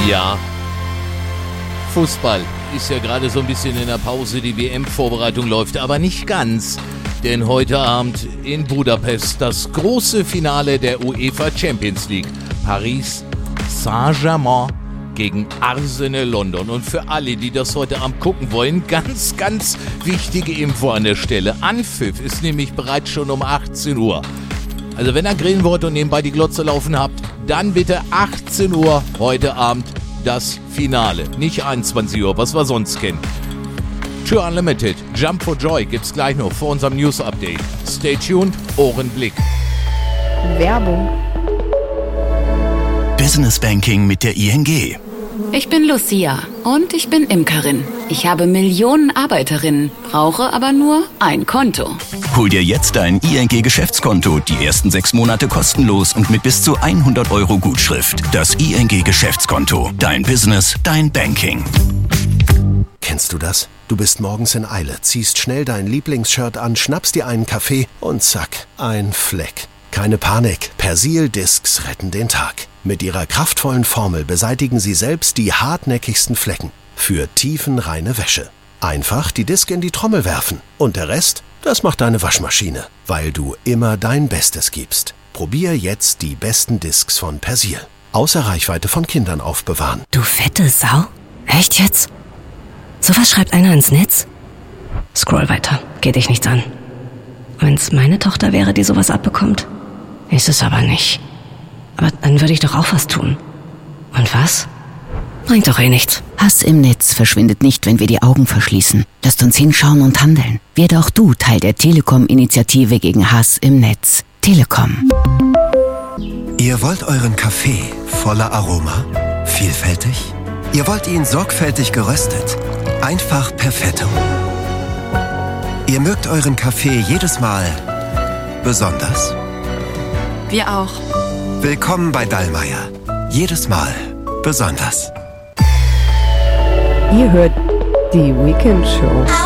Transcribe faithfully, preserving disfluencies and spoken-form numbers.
Ja, Fußball ist ja gerade so ein bisschen in der Pause, die W M-Vorbereitung läuft, aber nicht ganz. Denn heute Abend in Budapest das große Finale der UEFA Champions League. Paris Saint-Germain gegen Arsenal London. Und für alle, die das heute Abend gucken wollen, ganz, ganz wichtige Info an der Stelle. Anpfiff ist nämlich bereits schon um achtzehn Uhr. Also wenn ihr grillen wollt und nebenbei die Glotze laufen habt, dann bitte achtzehn Uhr heute Abend das Finale. Nicht einundzwanzig Uhr, was wir sonst kennen. Tür Unlimited, Jump for Joy gibt's gleich noch vor unserem News-Update. Stay tuned, Ohrenblick. Werbung. Business Banking mit der I N G. Ich bin Lucia und ich bin Imkerin. Ich habe Millionen Arbeiterinnen, brauche aber nur ein Konto. Hol dir jetzt dein I N G-Geschäftskonto, die ersten sechs Monate kostenlos und mit bis zu hundert Euro Gutschrift. Das I N G-Geschäftskonto. Dein Business, dein Banking. Kennst du das? Du bist morgens in Eile, ziehst schnell dein Lieblingsshirt an, schnappst dir einen Kaffee und zack, ein Fleck. Keine Panik, Persil Discs retten den Tag. Mit ihrer kraftvollen Formel beseitigen sie selbst die hartnäckigsten Flecken. Für tiefenreine Wäsche. Einfach die Disc in die Trommel werfen. Und der Rest, das macht deine Waschmaschine. Weil du immer dein Bestes gibst. Probier jetzt die besten Discs von Persil. Außer Reichweite von Kindern aufbewahren. Du fette Sau? Echt jetzt? Sowas schreibt einer ins Netz? Scroll weiter, geht dich nichts an. Wenn's meine Tochter wäre, die sowas abbekommt. Ist es aber nicht. Aber dann würde ich doch auch was tun. Und was? Bringt doch eh nichts. Hass im Netz verschwindet nicht, wenn wir die Augen verschließen. Lasst uns hinschauen und handeln. Werde auch du Teil der Telekom-Initiative gegen Hass im Netz. Telekom. Ihr wollt euren Kaffee voller Aroma? Vielfältig? Ihr wollt ihn sorgfältig geröstet? Einfach perfetto. Ihr mögt euren Kaffee jedes Mal besonders? Wir auch. Willkommen bei Dallmayr. Jedes Mal besonders. Ihr hört die Weekend Show.